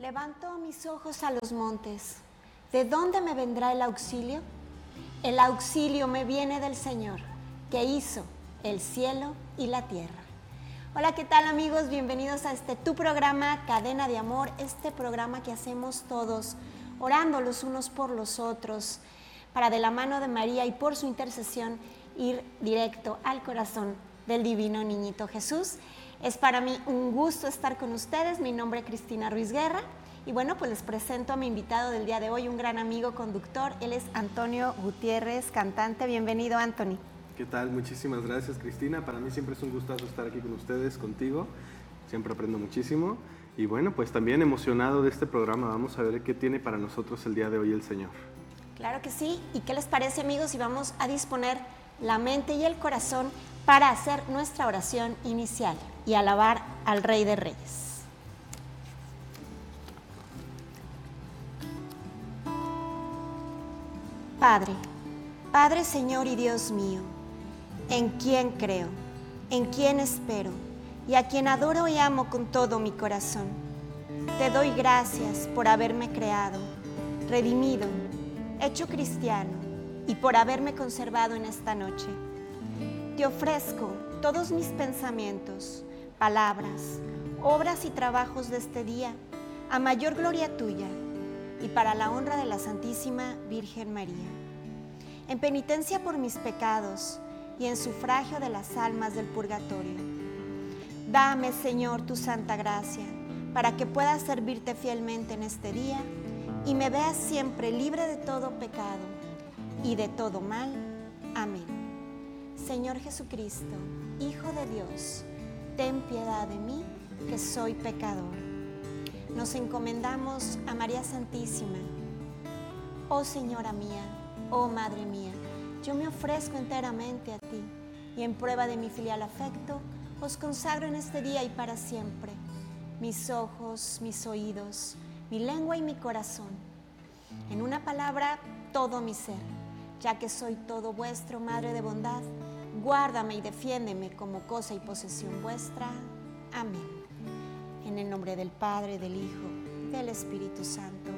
Levanto mis ojos a los montes. ¿De dónde me vendrá el auxilio? El auxilio me viene del Señor, que hizo el cielo y la tierra. Hola, ¿qué tal, amigos? Bienvenidos a tu programa Cadena de Amor, este programa que hacemos todos, orando los unos por los otros, para de la mano de María y por su intercesión ir directo al corazón del divino niñito Jesús. Es para mí un gusto estar con ustedes. Mi nombre es Cristina Ruiz Guerra y bueno, pues les presento a mi invitado del día de hoy, un gran amigo conductor. Él es Antonio Gutiérrez, cantante. Bienvenido, Anthony. ¿Qué tal? Muchísimas gracias, Cristina. Para mí siempre es un gustazo estar aquí con ustedes, contigo. Siempre aprendo muchísimo. Y bueno, pues también emocionado de este programa. Vamos a ver qué tiene para nosotros el día de hoy el Señor. Claro que sí. ¿Y qué les parece, amigos, si vamos a disponer la mente y el corazón para hacer nuestra oración inicial y alabar al Rey de Reyes? Padre, Señor y Dios mío, en quien creo, en quien espero y a quien adoro y amo con todo mi corazón. Te doy gracias por haberme creado, redimido, hecho cristiano y por haberme conservado en esta noche. Te ofrezco todos mis pensamientos, palabras, obras y trabajos de este día, a mayor gloria tuya y para la honra de la Santísima Virgen María. En penitencia por mis pecados y en sufragio de las almas del purgatorio. Dame, Señor, tu santa gracia, para que pueda servirte fielmente en este día y me veas siempre libre de todo pecado y de todo mal. Amén. Señor Jesucristo, Hijo de Dios, ten piedad de mí, que soy pecador. Nos encomendamos a María Santísima. Oh Señora mía, oh Madre mía, yo me ofrezco enteramente a ti y en prueba de mi filial afecto, os consagro en este día y para siempre mis ojos, mis oídos, mi lengua y mi corazón. En una palabra, todo mi ser, ya que soy todo vuestro, Madre de bondad, guárdame y defiéndeme como cosa y posesión vuestra. Amén. En el nombre del Padre, del Hijo, del Espíritu Santo.